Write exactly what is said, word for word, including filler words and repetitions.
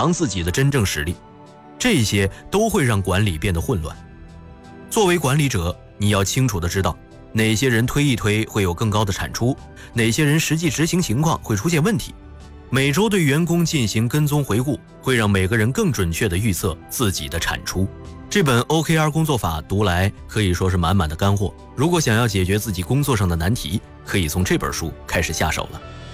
藏自己的真正实力，这些都会让管理变得混乱。作为管理者，你要清楚地知道哪些人推一推会有更高的产出，哪些人实际执行情况会出现问题。每周对员工进行跟踪回顾，会让每个人更准确地预测自己的产出。这本 O K R 工作法读来可以说是满满的干货，如果想要解决自己工作上的难题，可以从这本书开始下手了。